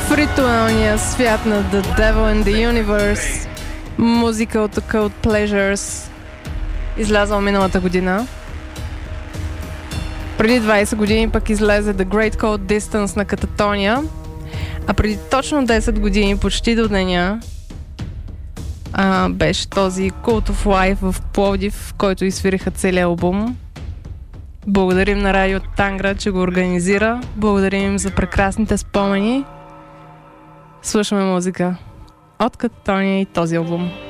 Ритуалния свят на The Devil in the Universe, музика от Occult Pleasures, излязла миналата година. Преди 20 години пък излезе The Great Cold Distance на Katatonia, а преди точно 10 години, почти до деня, беше този Cult of Life в Пловдив, в който изсвириха целия албум. Благодарим на Радио Тангра, че го организира. Благодарим им за прекрасните спомени. Слушаме музика от Katatonia и този албум.